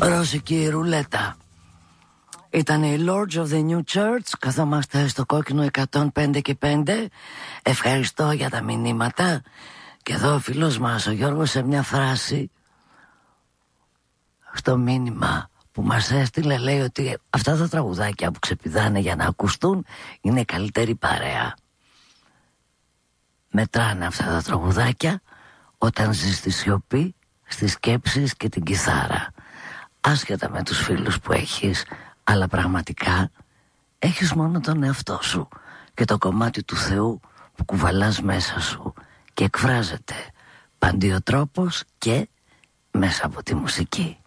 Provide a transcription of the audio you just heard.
Ρώσικη ρουλέτα. Ήταν οι Lords of the New Church. Καθόμαστε στο κόκκινο 105 και 5. Ευχαριστώ για τα μηνύματα. Και εδώ ο φίλος μας ο Γιώργος σε μια φράση στο μήνυμα που μας έστειλε, λέει ότι αυτά τα τραγουδάκια που ξεπηδάνε για να ακουστούν είναι η καλύτερη παρέα. Μετράνε αυτά τα τραγουδάκια όταν ζεις στη σιωπή, στις σκέψεις και την κιθάρα. Άσχετα με τους φίλους που έχεις, αλλά πραγματικά έχεις μόνο τον εαυτό σου και το κομμάτι του Θεού που κουβαλάς μέσα σου και εκφράζεται παντιοτρόπως και μέσα από τη μουσική.